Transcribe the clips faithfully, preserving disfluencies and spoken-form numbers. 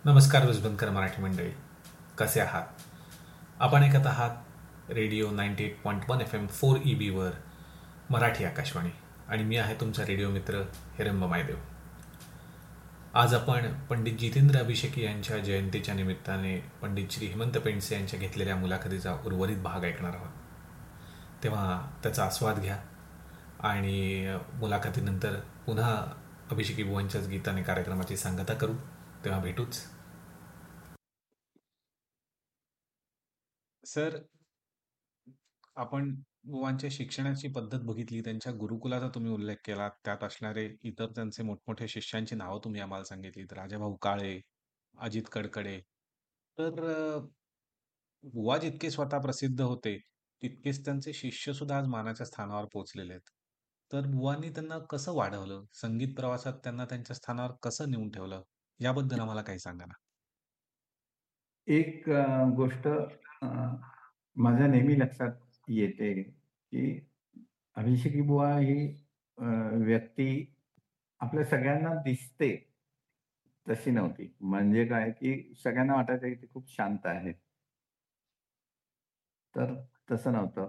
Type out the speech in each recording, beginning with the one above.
नमस्कार विजबनकर मराठी मंडळी, कसे आहात? आपण ऐकत आहात radio ninety eight point one F M four E beaver Marathi Akashvani आणि मी आहे तुमचा रेडिओ मित्र हिरंब मायदेव. आज आपण पंडित जितेंद्र अभिषेकी यांच्या जयंतीच्या निमित्ताने पंडित श्री हेमंत पेंडसे यांच्या घेतलेल्या मुलाखतीचा उर्वरित भाग ऐकणार आहोत. तेव्हा त्याचा आस्वाद घ्या आणि मुलाखतीनंतर पुन्हा अभिषेकी बुवांच्याच गीताने कार्यक्रमाची सांगता करू. तेव्हा भेटूच. सर, आपण बुवांच्या शिक्षणाची पद्धत बघितली, त्यांच्या गुरुकुलाचा तुम्ही उल्लेख केला, त्यात असणारे इतर त्यांचे मोठमोठ्या शिष्यांची नावं तुम्ही आम्हाला सांगितलीत, राजाभाऊ काळे, अजित कडकडे. तर अ, बुवा जितके स्वतः प्रसिद्ध होते, तितकेच त्यांचे शिष्य सुद्धा आज मानाच्या स्थानावर पोहोचलेले आहेत. तर बुवांनी त्यांना कसं वाढवलं? संगीत प्रवासात त्यांना त्यांच्या स्थानावर कसं नेऊन ठेवलं? याबद्दल आम्हाला काही सांगा ना. एक अ, गोष्ट अ, माझ्या नेहमी लक्षात येते, की अभिषेकी बुवा ही अ, व्यक्ती आपल्या सगळ्यांना दिसते तशी नव्हती. म्हणजे काय, की सगळ्यांना वाटायचं की ते खूप शांत आहेत. तर तसं नव्हतं.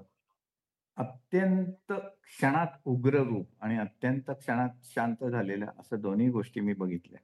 अत्यंत क्षणात उग्र रूप आणि अत्यंत क्षणात शांत झालेलं असं दोन्ही गोष्टी मी बघितल्या.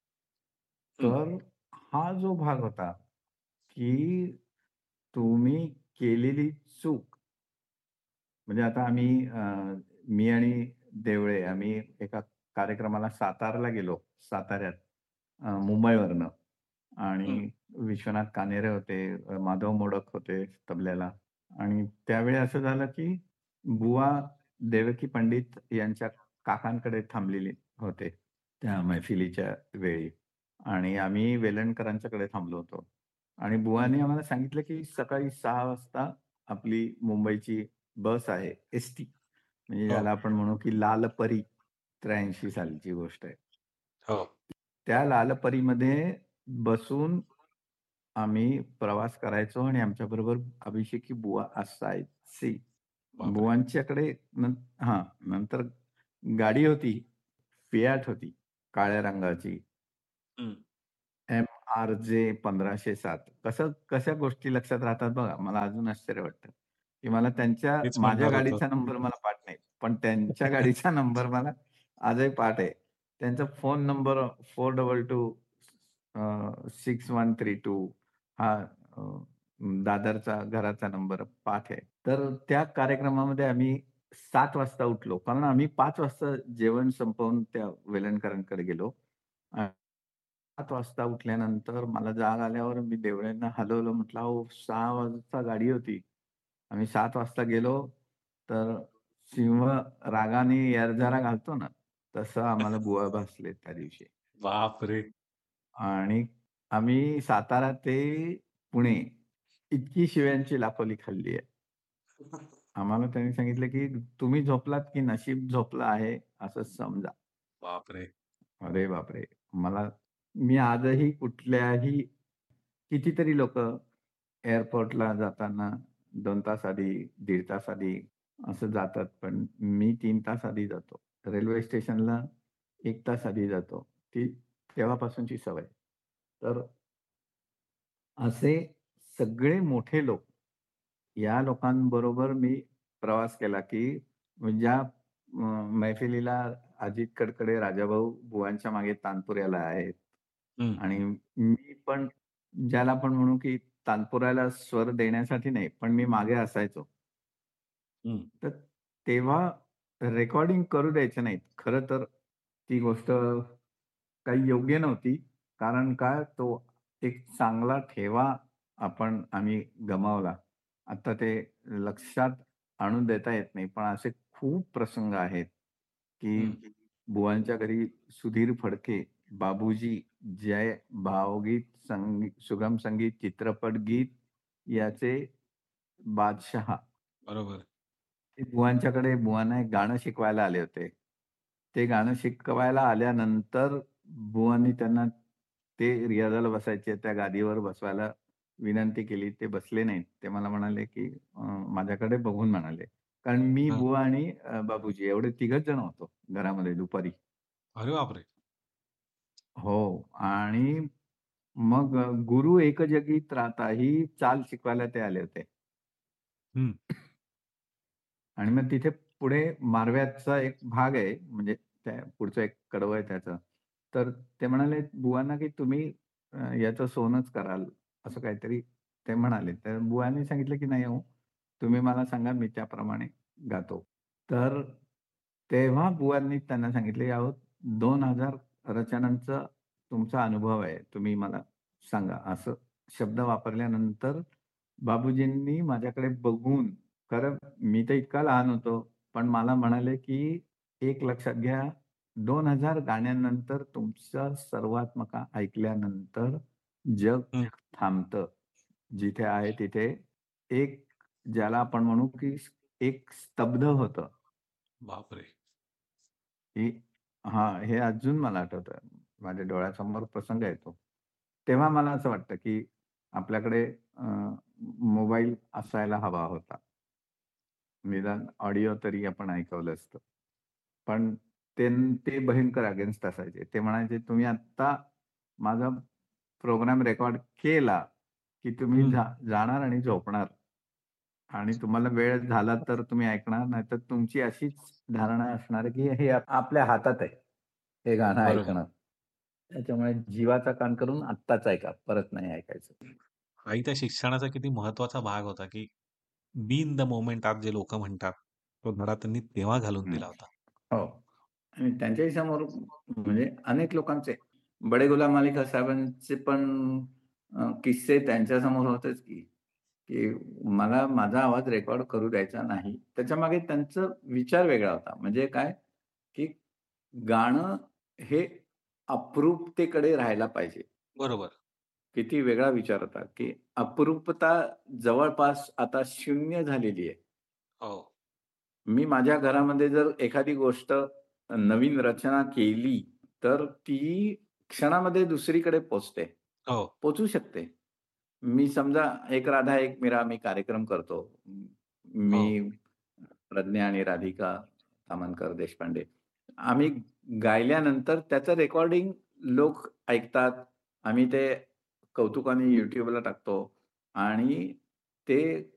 हं, तर हा जो भाग होता, की तुम्ही केलेली चूक म्हणजे आता आम्ही अ, मी आणि देवळे आम्ही एका कार्यक्रमाला सातारला गेलो. साताऱ्यात अ, मुंबईवरनं हं, आणि विश्वनाथ कानेरे होते, अ, माधव मोडक होते तबल्याला आणि त्यावेळी असं झालं, की बुवा देवकी पंडित यांच्या काकांकडे थांबलेले होते, त्या मैफिलीच्या वेळी आणि आम्ही वेलणकरांच्याकडे थांबलो होतो आणि हं. बुवांनी आम्हाला सांगितलं, की सकाळी सहा वाजता आपली मुंबईची बस आहे एस-टी म्हणजे हो, ज्याला आपण म्हणू की लाल परी त्र्याऐंशी सालची गोष्ट आहे. हो. त्या लाल परीमध्ये बसून आम्ही प्रवास करायचो आणि आमच्याबरोबर अभिषेकी बुवा असायचे. बापरे! बुवांच्याकडे नं हां, नंतर गाडी होती, फियाट होती काळ्या रंगाची. हं. एम-आर-जे पंधराशे सात कसं कशा गोष्टी लक्षात राहतात बघा. मला अजून आश्चर्य वाटतं, की मला त्यांच्या तेच माझ्या म्हणणार होतो. गाडीचा नंबर मला पाठ नाही. पण त्यांच्या गाडीचा नंबर मला आजही पाठ आहे. त्यांचा फोन नंबर चार दोन दोन अ, सहा एक तीन दोन हा अ, दादरचा घराचा नंबर पाठ आहे. तर त्या कार्यक्रमामध्ये आम्ही सात वाजता उठलो. कारण आम्ही पाच वाजता जेवण संपवून त्या वेलणकरांकडे गेलो. सात वाजता उठल्यानंतर मला जाग आल्यावर मी देवळ्यांना हलवलं. म्हटलं, "अहो सहा वाजता गाडी होती. आम्ही सात वाजता गेलो, तर सिंह रागाने येरझारा घालतो ना, तसं आम्हाला बुवा भासले त्या दिवशी." बापरे! आणि आम्ही सातारा ते पुणे इतकी शिव्यांची लाखोली खाल्ली आहे. आम्हाला त्यांनी सांगितलं, की "तुम्ही झोपलात, की नशीब झोपलं आहे, असं समजा." बापरे! अरे बापरे! मला मी आजही कुठल्याही कितीतरी लोकं एअरपोर्टला जाताना दोन तास आधी, दीड तास आधी असं जातात. पण मी तीन तास आधी जातो. रेल्वे स्टेशनला एक तास आधी जातो. ती तेव्हापासूनची सवय. तर असे सगळे मोठे लोक, या लोकांबरोबर मी प्रवास केला, की ज्या अ, मैफिलीला अजित कडकडे, राजाभाऊ बुवांच्या मागे तानपुऱ्याला आहेत हं, आणि मी पण ज्याला आपण म्हणू, की तानपुऱ्याला स्वर देण्यासाठी नाही, पण मी मागे असायचो. हं, तर तेव्हा रेकॉर्डिंग करू द्यायचे नाहीत. खरं तर ती गोष्ट काही योग्य नव्हती. कारण काय तो एक चांगला ठेवा आपण आम्ही गमावला. आता ते लक्षात आणून देता येत नाही. पण असे खूप प्रसंग आहेत, की हं. बुवांच्या घरी सुधीर फडके, बाबूजी, जय, भावगीत, संगी सुगम संगीत, चित्रपट गीत याचे बादशहा बरोबर. ते बुवांच्याकडे बुवांना एक गाणं शिकवायला आले होते. ते गाणं शिकवायला आल्यानंतर बुवांनी त्यांना ते रियाजाला बसायचे त्या गादीवर बसवायला विनंती केली. ते बसले नाहीत. ते मला म्हणाले, की अ, माझ्याकडे बघून म्हणाले. कारण मी, हां. बुवा आणि अ, बाबूजी एवढे तिघच जण होतो घरामध्ये दुपारी. अरे बापरे! हो आणि मग अ, गुरु एक जगी त्राता ही चाल शिकवायला ते आले होते. हं. आणि मग तिथे पुढे मारव्याचा एक भाग आहे, म्हणजे त्या पुढचं एक कडवं आहे त्याचं. तर ते म्हणाले बुवांना, की तुम्ही अ, याचं सोनंच कराल, असं काहीतरी ते म्हणाले. तर बुवांनी सांगितलं, की "नाही हो, तुम्ही मला सांगा, मी त्याप्रमाणे गातो." तर तेव्हा बुवांनी त्यांना सांगितले, "अहो, दोन हजार रचनांचा तुमचा अनुभव आहे, तुम्ही मला सांगा." असं शब्द वापरल्यानंतर बाबूजींनी माझ्याकडे बघून, खरं मी तर इतका लहान होतो, पण मला म्हणाले, की "एक लक्षात घ्या, दोन हजार गाण्यांनंतर तुमचा सर्वात्मका ऐकल्यानंतर जग हं. थांबतं. जिथे आहे तिथे एक ज्याला आपण म्हणू, की एक स्तब्ध होतं." बापरे! ही हां, हे अजून मला आठवतं. माझ्या डोळ्यासमोर प्रसंग येतो. तेव्हा मला असं वाटतं, की आपल्याकडे अ, मोबाईल असायला हवा होता. निदान ऑडिओ तरी आपण ऐकवलं असतं. पण ते ते भयंकर अगेन्स्ट असायचे. ते म्हणायचे, "तुम्ही आत्ता माझा प्रोग्राम रेकॉर्ड केला, की तुम्ही हं. जा जाणार आणि झोपणार आणि तुम्हाला वेळ झाला तर तुम्ही ऐकणार, नाहीतर तुमची अशीच धारणा असणार आहे, की हे आप- आपल्या हातात आहे, हे गाणं बरोबर. ऐकणं. त्याच्यामुळे जीवाचा कान करून आत्ताच ऐका, परत नाही ऐकायचं." आणि त्या शिक्षणाचा किती महत्वाचा भाग होता, की बी इन द मोमेंट आज जे लोकं म्हणतात, तो धडा त्यांनी तेव्हा घालून हं. दिला होता. हो. आणि त्यांच्याही समोर म्हणजे अनेक लोकांचे बडे गुलाम अली खान साहेबांचे पण अ, किस्से त्यांच्यासमोर होतेच की, की मला माझा आवाज रेकॉर्ड करू द्यायचा नाही. त्याच्यामागे त्यांचा विचार वेगळा होता. म्हणजे काय, की गाणं हे अप्रूपतेकडे राहायला पाहिजे. बरोबर. किती वेगळा विचार होता, की अप्रूपता जवळपास आता शून्य झालेली आहे. हो. मी माझ्या घरामध्ये जर एखादी गोष्ट नवीन रचना केली, तर ती क्षणामध्ये दुसरीकडे पोहोचते. हो. पोहोचू शकते. मी समजा एक राधा एक मीरा मी कार्यक्रम करतो. हो. मी, प्रज्ञा आणि राधिका ताम्हणकर देशपांडे. आम्ही गायल्यानंतर त्याचं रेकॉर्डिंग लोक ऐकतात. आम्ही ते कौतुकाने YouTubeला टाकतो आणि ते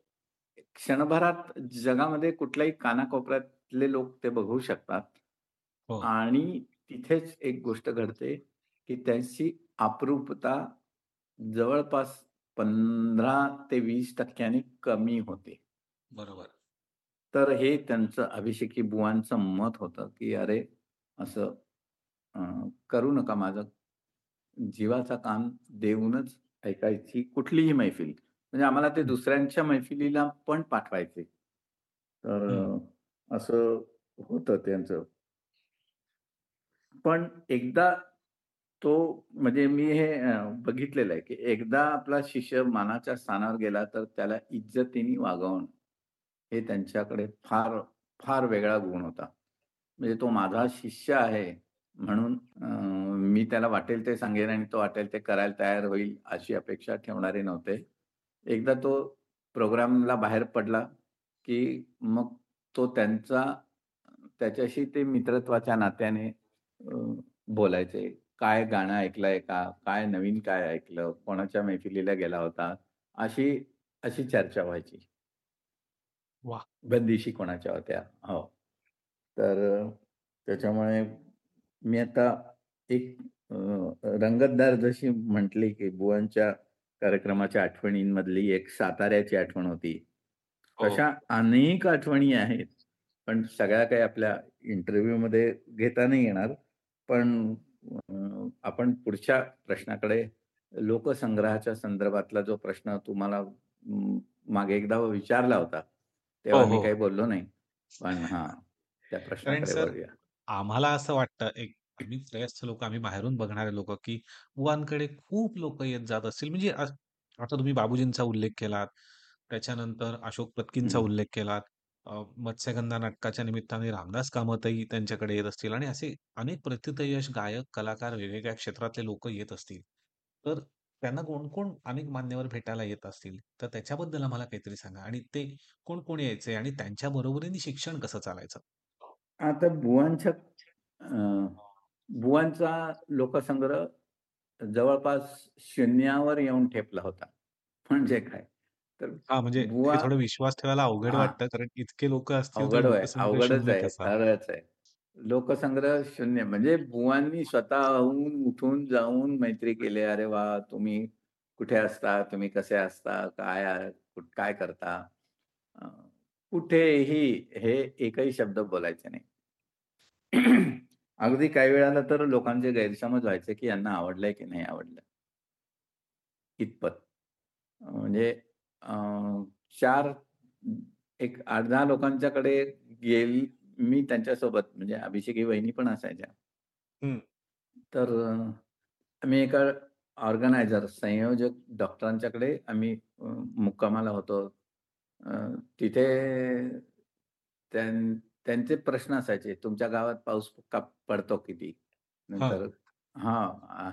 क्षणभरात जगामध्ये कुठल्याही कानाकोपऱ्यातले लोक ते बघू शकतात. हो. आणि तिथेच एक गोष्ट घडते, की त्यांची अप्रूपता जवळपास पंधरा ते वीस टक्के नी कमी होते. बरोबर. तर हे त्यांचं अभिषेकी बुवांचं मत होतं, की "अरे, असं अ, करू नका. माझं जीवाचा कान देऊनच ऐकायची कुठलीही मैफिल." म्हणजे आम्हाला ते हं. दुसऱ्यांच्या मैफिलीला पण पाठवायचे. तर हं. अ, असं होतं त्यांचं. पण एकदा तो म्हणजे मी हे अ, बघितलेलं आहे, की एकदा आपला शिष्य मानाच्या स्थानावर गेला, तर त्याला इज्जतीने वागवणं, हे त्यांच्याकडे फार, फार वेगळा गुण होता. म्हणजे तो माझा शिष्य आहे म्हणून अ, मी त्याला वाटेल ते सांगेन आणि तो वाटेल ते करायला तयार होईल, अशी अपेक्षा ठेवणारे नव्हते. एकदा तो प्रोग्रामला बाहेर पडला, की मग तो त्यांचा त्याच्याशी ते मित्रत्वाच्या नात्याने अ, बोलायचे. "काय गाणं ऐकलंय का? काय नवीन काय ऐकलं? कोणाच्या मैफिलीला गेला होता?" अशी अशी चर्चा व्हायची. वाह! बंदिशी कोणाच्या होत्या? हो. तर अ, त्याच्यामुळे मी आता एक अ, रंगतदार जशी म्हटली, की बुवांच्या कार्यक्रमाच्या आठवणींमधली एक साताऱ्याची आठवण होती. हो. तशा अनेक आठवणी आहेत. पण सगळ्या काही आपल्या इंटरव्ह्यूमध्ये घेता नाही येणार. पण अ, आपण पुढच्या प्रश्नाकडे लोकसंग्रहाच्या संदर्भातला जो प्रश्न तुम्हाला अं, मागे एकदा विचारला होता. हो, तेव्हा मी हो. काही बोललो नाही. पण हां, त्या कारण प्रश्नाकडे सर वळूया. आम्हाला असं वाटतं एक आम्ही त्रयस्थ लोकं, आम्ही बाहेरून बघणारे लोकं, की बुवांकडे खूप लोकं येत जात असतील. म्हणजे अ, आता तुम्ही बाबूजींचा उल्लेख केलात. त्याच्यानंतर अशोक पत्कींचा हं. उल्लेख केलात. अ, मत्स्यगंधा नाटकाच्या निमित्ताने रामदास कामतही त्यांच्याकडे येत असतील आणि असे अनेक प्रथितयश गायक, कलाकार वेगवेगळ्या क्षेत्रातले लोकं येत असतील. तर त्यांना कोण-कोण अनेक मान्यवर भेटायला येत असतील. तर त्याच्याबद्दल आम्हाला काहीतरी सांगा आणि ते कोण-कोण यायचे आणि त्यांच्या बरोबरीने शिक्षण कसं चालायचं? आता बुवांच्या अ, बुवांचा लोकसंग्रह जवळपास शून्यावर येऊन ठेपला होता. म्हणजे काय? तर हां, म्हणजे हे बुवा थोडं विश्वास ठेवायला अवघड हां. वाटतं, कारण इतके लोकं असतील तर अवघड आहे. लोकसंख्या अवघडच शून्य आहे. कसा? खरंच आहे. लोकसंग्रह शून्य म्हणजे बुवांनी स्वतःहून उठून जाऊन मैत्री केली. "अरे वाह! तुम्ही कुठे असता? तुम्ही कसे असता? काय आ कुठ काय करता?" अ, कुठेही हे एकही शब्द बोलायचे नाही. अगदी काही वेळेला तर लोकांचे गैरसमज व्हायचे, की यांना आवडलंय की नाही आवडलं. इतपत. अ, म्हणजे अ, चार एक आठ दहा लोकांच्याकडे गेल मी त्यांच्यासोबत म्हणजे अभिषेकी वहिनी पण असायच्या. हं. तर अ, आम्ही एका ऑर्गनायझर, संयोजक डॉक्टरांच्याकडे आम्ही अ, मुक्कामाला होतो. अ, तिथे त्यां त्यांचे प्रश्न असायचे, "तुमच्या गावात पाऊस का पडतो किती?" हां. नंतर हां.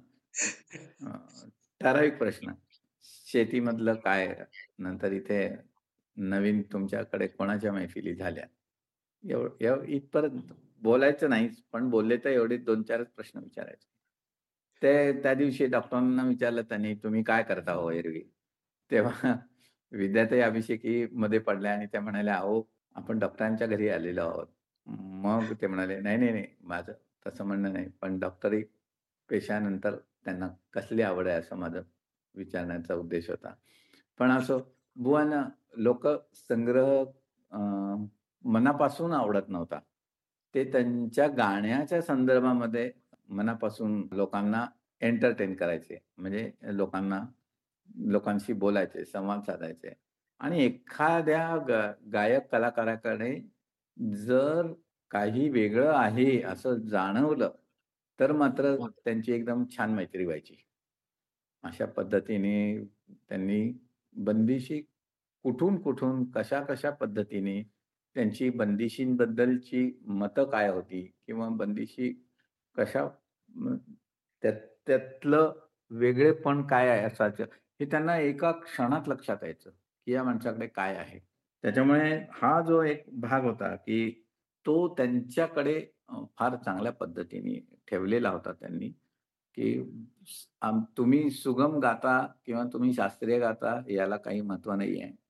अ, ठराविक प्रश्न. शेतीमधलं काय? नंतर इथे नवीन तुमच्याकडे कोणाच्या मैफिली झाल्या? एव एव इथपर्यंत बोलायचं नाहीच, पण बोलले तर एवढे दोन चारच प्रश्न विचारायचे. ते त्या दिवशी डॉक्टरांना विचारलं त्यांनी, "तुम्ही काय करता हो एरवी?" तेव्हा विद्याताई अभिषेकीमध्ये पडल्या आणि त्या म्हणाल्या, "अहो, आपण डॉक्टरांच्या घरी आलेलो आहोत." मग ते म्हणाले, "नाही, नाही, नाही, माझं तसं म्हणणं नाही. पण डॉक्टरी पेशानंतर त्यांना कसली आवड आहे असं माझं विचारण्याचा उद्देश होता." पण असो, बुवांना लोकसंग्रह अ, मनापासून आवडत नव्हता. ते त्यांच्या गाण्याच्या संदर्भामध्ये मनापासून लोकांना एंटरटेन करायचे. म्हणजे लोकांना लोकांशी बोलायचे, संवाद साधायचे आणि एखाद्या गा गायक कलाकाराकडे जर काही वेगळं आहे असं जाणवलं, तर मात्र त्यांची एकदम छान मैत्री व्हायची. अशा पद्धतीने त्यांनी बंदिशी कुठून-कुठून, कशा-कशा पद्धतीने त्यांची बंदिशींबद्दलची मतं काय होती किंवा बंदिशी कशा अ, त्यात त्यातलं वेगळेपण काय आहे असायचं, हे त्यांना एका क्षणात लक्षात यायचं, की या माणसाकडे काय आहे. त्याच्यामुळे हा जो एक भाग होता, की तो त्यांच्याकडे अ, फार चांगल्या पद्धतीने ठेवलेला होता त्यांनी, की स- आम तुम्ही सुगम गाता किंवा तुम्ही शास्त्रीय गाता याला काही महत्त्व नाहीये.